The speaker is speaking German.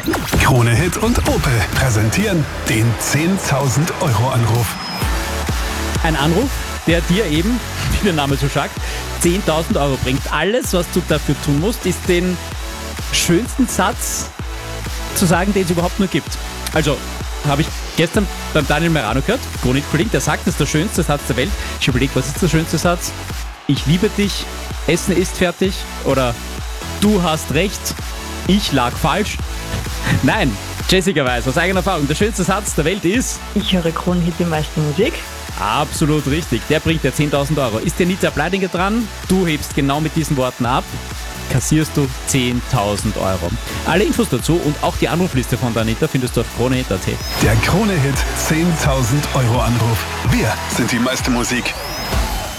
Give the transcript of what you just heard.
Krone Hit und Opel präsentieren den 10.000 Euro Anruf. Ein Anruf, der dir eben, wie der Name so sagt, 10.000 Euro bringt. Alles, was du dafür tun musst, ist den schönsten Satz zu sagen, den es überhaupt nur gibt. Also, habe ich gestern beim Daniel Merano gehört, Kronit-Kollegen, der sagt, das ist der schönste Satz der Welt. Ich überlege, was ist der schönste Satz? Ich liebe dich, Essen ist fertig oder du hast recht, ich lag falsch. Nein, Jessica weiß aus eigener Erfahrung, der schönste Satz der Welt ist... Ich höre Kronhit, die meiste Musik. Absolut richtig, der bringt dir 10.000 Euro. Ist der Anita Bleidinger dran? Du hebst genau mit diesen Worten ab, kassierst du 10.000 Euro. Alle Infos dazu und auch die Anrufliste von der Anita findest du auf kronehit.at. Der Krone Hit 10.000 Euro Anruf. Wir sind die meiste Musik.